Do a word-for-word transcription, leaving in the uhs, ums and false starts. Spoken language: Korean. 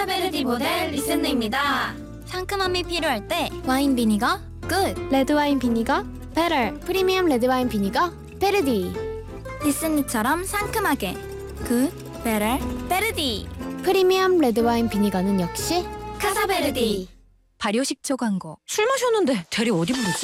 카사베르디 모델 리센느입니다. 상큼함이 필요할 때 와인 비니거 굿! 레드와인 비니거 베터. 프리미엄 레드와인 비니거 베르디. 리센느처럼 상큼하게 굿, 베터, 베르디. 프리미엄 레드와인 비니거는 역시 카사베르디. 발효식초 광고. 술 마셨는데 대리 어디 부르지?